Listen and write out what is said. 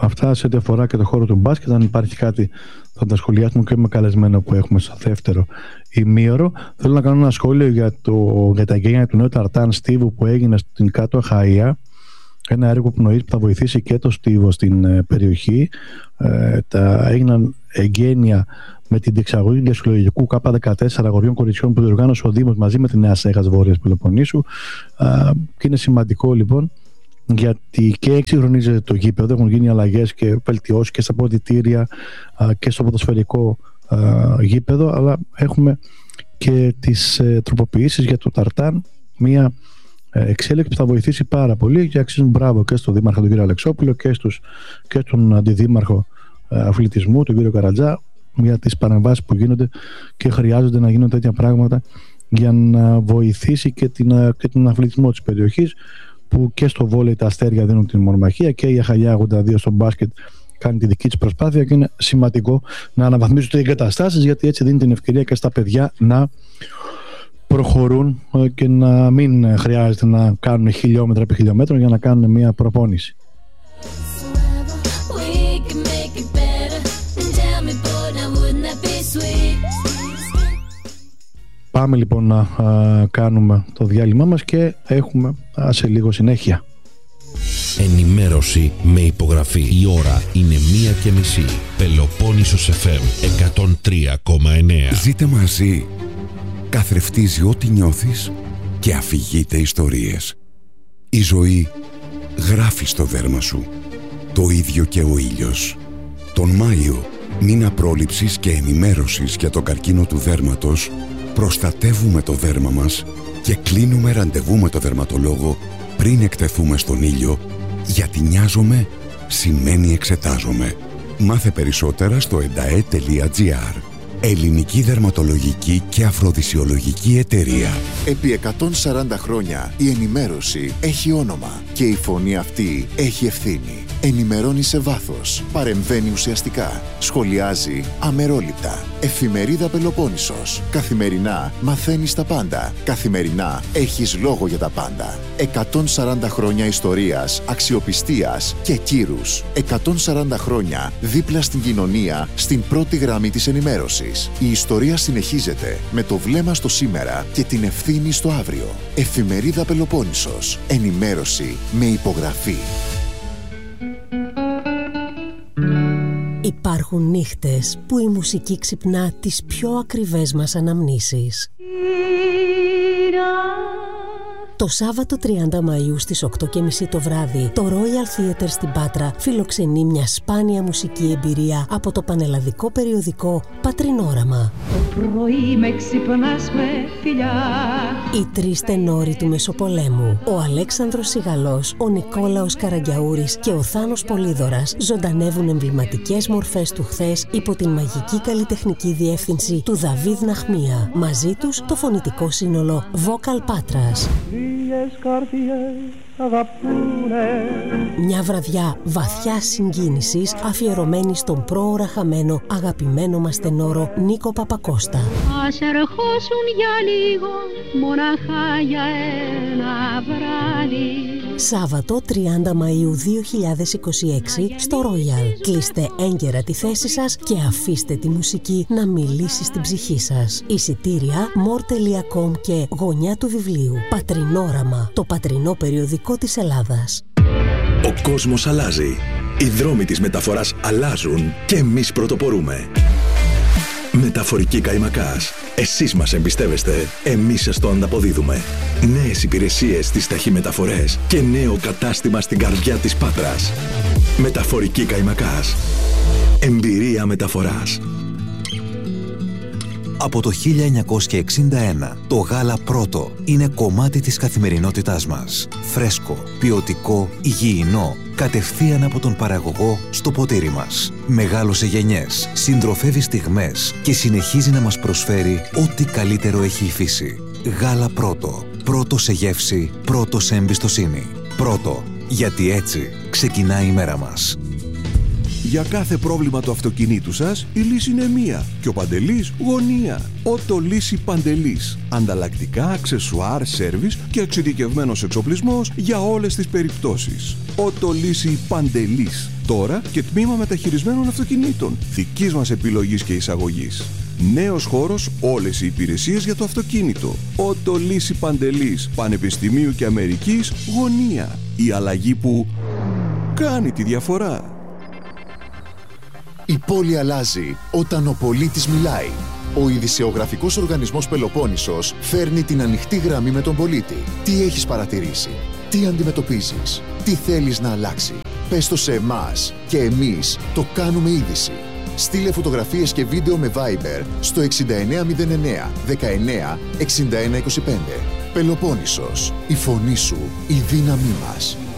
Αυτά σε ό,τι αφορά και το χώρο του μπάσκετ. Αν υπάρχει κάτι θα τα σχολιάσουμε και με καλεσμένο που έχουμε στο δεύτερο ημίωρο. Θέλω να κάνω ένα σχόλιο για τα γένεια του νέου Ταρτάν Στίβου που έγινε στην Κάτω Αχαΐα. Ένα έργο πνοής που θα βοηθήσει και το Στίβο στην περιοχή. Έγιναν εγγένεια με την διεξαγωγή διασυλλογικού K14 αγοριών κοριτσιών που διοργάνωσε ο Δήμος μαζί με τη Νέα Σέγας Βόρειας Πελοποννήσου. Και είναι σημαντικό λοιπόν, γιατί και εξυγχρονίζεται το γήπεδο, έχουν γίνει αλλαγές και βελτιώσεις και στα ποδητήρια και στο ποδοσφαιρικό γήπεδο, αλλά έχουμε και τις τροποποιήσεις για το Ταρτάν, μια εξέλιξη που θα βοηθήσει πάρα πολύ και αξίζουν μπράβο και στον Δήμαρχο τον κύριο Αλεξόπουλο και στον Αντιδήμαρχο Αθλητισμού τον κύριο Καρατζά για τις παρεμβάσεις που γίνονται και χρειάζονται να γίνουν τέτοια πράγματα για να βοηθήσει και τον αθλητισμό της περιοχής, που και στο βόλεϊ τα αστέρια δίνουν την μονομαχία και η Αχαλιά 82 στο μπάσκετ κάνει τη δική της προσπάθεια, και είναι σημαντικό να αναβαθμίζονται οι εγκαταστάσεις, γιατί έτσι δίνει την ευκαιρία και στα παιδιά προχωρούν και να μην χρειάζεται να κάνουν χιλιόμετρα επί χιλιόμετρων για να κάνουν μια προπόνηση. Πάμε λοιπόν να κάνουμε το διάλειμμα μας και έχουμε σε λίγο συνέχεια. Ενημέρωση με υπογραφή. Η ώρα είναι 1:30. Πελοπόννησος FM 103,9. Ζείτε μαζί. Καθρεφτίζει ό,τι νιώθεις και αφηγείται ιστορίες. Η ζωή γράφει στο δέρμα σου. Το ίδιο και ο ήλιος. Τον Μάιο, μήνα πρόληψης και ενημέρωσης για το καρκίνο του δέρματος, προστατεύουμε το δέρμα μας και κλείνουμε ραντεβού με το δερματολόγο πριν εκτεθούμε στον ήλιο, γιατί νοιάζομαι σημαίνει εξετάζομαι. Μάθε περισσότερα στο endae.gr. Ελληνική Δερματολογική και Αφροδισιολογική Εταιρεία. Επί 140 χρόνια η ενημέρωση έχει όνομα και η φωνή αυτή έχει ευθύνη. Ενημερώνει σε βάθος, παρεμβαίνει ουσιαστικά, σχολιάζει αμερόληπτα. Εφημερίδα Πελοπόννησος. Καθημερινά μαθαίνεις τα πάντα. Καθημερινά έχεις λόγο για τα πάντα. 140 χρόνια ιστορίας, αξιοπιστίας και κύρους. 140 χρόνια δίπλα στην κοινωνία, στην πρώτη γραμμή της ενημέρωσης. Η ιστορία συνεχίζεται με το βλέμμα στο σήμερα και την ευθύνη στο αύριο. Εφημερίδα Πελοπόννησος. Ενημέρωση με υπογραφή. Υπάρχουν νύχτες που η μουσική ξυπνά τις πιο ακριβές μας αναμνήσεις. Το Σάββατο 30 Μαΐου στις 8:30 το βράδυ, το Royal Theatre στην Πάτρα φιλοξενεί μια σπάνια μουσική εμπειρία από το πανελλαδικό περιοδικό Πατρινόραμα. Το πρωί με ξυπνάς με φιλιά. Οι τρεις τενόροι του Μεσοπολέμου, ο Αλέξανδρος Σιγαλός, ο Νικόλαος Καραγκιαούρης και ο Θάνος Πολύδωρας, ζωντανεύουν εμβληματικές μορφές του χθες υπό την μαγική καλλιτεχνική διεύθυνση του Δαβίδ Ναχμία. Μαζί τους το φωνητικό σύνολο Vocal Πάτρας. Μια βραδιά βαθιά συγκίνησης αφιερωμένη στον πρόωρα χαμένο αγαπημένο μας τενόρο Νίκο Παπακώστα. Ας ερχόσουν για λίγο, μοναχά για ένα βράδυ. Σάββατο 30 Μαΐου 2026 στο Royal. Κλείστε έγκαιρα τη θέση σας και αφήστε τη μουσική να μιλήσει στην ψυχή σας. Εισιτήρια more.com και γωνιά του βιβλίου. Πατρινόραμα, το πατρινό περιοδικό της Ελλάδας. Ο κόσμος αλλάζει. Οι δρόμοι της μεταφοράς αλλάζουν και εμείς πρωτοπορούμε. Μεταφορική Καϊμακάς. Εσείς μας εμπιστεύεστε, εμείς σας το ανταποδίδουμε. Νέες υπηρεσίες στις ταχυμεταφορές και νέο κατάστημα στην καρδιά της Πάτρας. Μεταφορική Καϊμακάς. Εμπειρία μεταφοράς. Από το 1961, το γάλα Πρώτο είναι κομμάτι της καθημερινότητάς μας. Φρέσκο, ποιοτικό, υγιεινό, κατευθείαν από τον παραγωγό στο ποτήρι μας. Μεγάλωσε γενιές, συντροφεύει στιγμές και συνεχίζει να μας προσφέρει ό,τι καλύτερο έχει η φύση. Γάλα Πρώτο. Πρώτο σε γεύση, πρώτο σε εμπιστοσύνη. Πρώτο, γιατί έτσι ξεκινάει η μέρα μας. Για κάθε πρόβλημα του αυτοκινήτου σας, η λύση είναι μία και ο Παντελής γωνία. Οτολύση Παντελής. Ανταλλακτικά, αξεσουάρ, σέρβις και εξειδικευμένος εξοπλισμός για όλες τις περιπτώσεις. Οτολύση Παντελής. Τώρα και τμήμα μεταχειρισμένων αυτοκινήτων. Δικής μας επιλογής και εισαγωγής. Νέος χώρος, όλες οι υπηρεσίες για το αυτοκίνητο. Οτολύση Παντελής. Πανεπιστημίου και Αμερικής γωνία. Η αλλαγή που κάνει τη διαφορά. Η πόλη αλλάζει όταν ο πολίτης μιλάει. Ο ειδησεογραφικός οργανισμός Πελοπόννησος φέρνει την ανοιχτή γραμμή με τον πολίτη. Τι έχεις παρατηρήσει, τι αντιμετωπίζεις, τι θέλεις να αλλάξει. Πες το σε εμάς και εμείς το κάνουμε είδηση. Στείλε φωτογραφίες και βίντεο με Viber στο 6909 19 61 25. Πελοπόννησος, η φωνή σου, η δύναμή μας.